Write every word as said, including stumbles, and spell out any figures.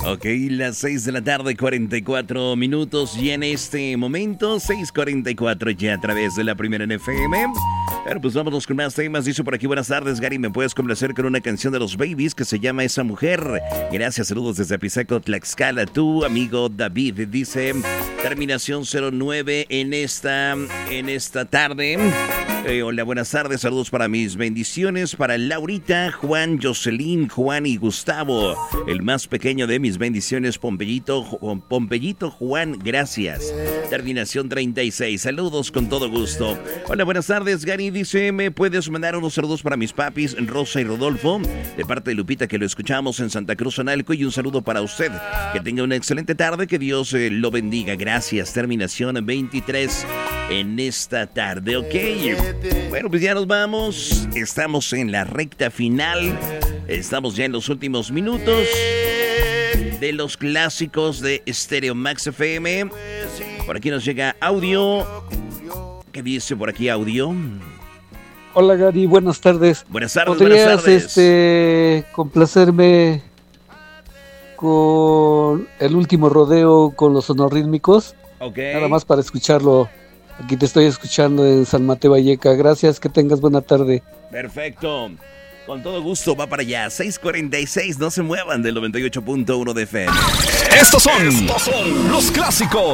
Ok, las seis de la tarde, cuarenta y cuatro minutos, y en este momento, seis cuarenta y cuatro ya a través de la primera en F M. Bueno, pues vámonos con más temas. Dice por aquí, buenas tardes, Gary, ¿me puedes complacer con una canción de los Babies que se llama Esa Mujer? Gracias, saludos desde Apizaco, Tlaxcala. Tu amigo David dice, terminación cero nueve en esta, en esta tarde. Eh, hola, buenas tardes, saludos para mis bendiciones, para Laurita, Juan, Jocelyn, Juan y Gustavo. El más pequeño de mis bendiciones, Pompeyito, Pompeyito Juan, gracias. Terminación treinta y seis, saludos con todo gusto. Hola, buenas tardes, Gary, dice, ¿me puedes mandar unos saludos para mis papis, Rosa y Rodolfo? De parte de Lupita, que lo escuchamos en Santa Cruz, Analco, y un saludo para usted. Que tenga una excelente tarde, que Dios eh, lo bendiga, gracias. Terminación veintitrés en esta tarde, ok. Bueno, pues ya nos vamos, estamos en la recta final, estamos ya en los últimos minutos de los clásicos de Stereo Max F M. Por aquí nos llega audio. ¿Qué dice por aquí audio? Hola Gary, buenas tardes. Buenas tardes, ¿Podrías, buenas tardes. este, complacerme con el último rodeo con los sonorrítmicos? Ok. Nada más para escucharlo. Aquí te estoy escuchando en San Mateo Valleca. Gracias, que tengas buena tarde. Perfecto. Con todo gusto, va para allá. seis cuarenta y seis, no se muevan del noventa y ocho punto uno de F M. Estos son, Estos son los clásicos